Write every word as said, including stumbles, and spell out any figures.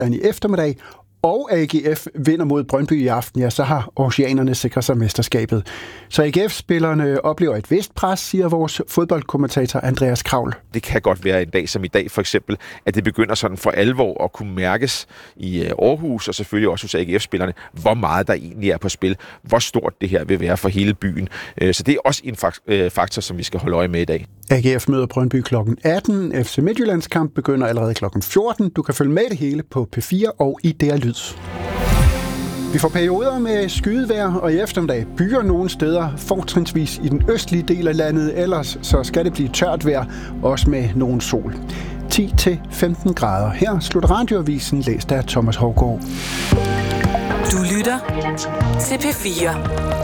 i eftermiddag, og A G F vinder mod Brøndby i aften, ja, så har oceanerne sikret sig mesterskabet. Så A G F-spillerne oplever et vist pres, siger vores fodboldkommentator Andreas Kravl. Det kan godt være en dag som i dag for eksempel, at det begynder sådan for alvor at kunne mærkes i Aarhus, og selvfølgelig også hos A G F-spillerne, hvor meget der egentlig er på spil, hvor stort det her vil være for hele byen. Så det er også en faktor, som vi skal holde øje med i dag. A G F møder Brøndby klokken atten. F C Midtjyllands kamp begynder allerede klokken fjorten. Du kan følge med det hele på P fire og i D R Lyd. Vi får perioder med skydevejr, og i eftermiddag byer nogle steder, fortrinsvis i den østlige del af landet. Ellers så skal det blive tørt vejr, også med nogen sol. ti til femten grader. Her slutter radioavisen, læst af Thomas Hougaard. Du lytter til P fire.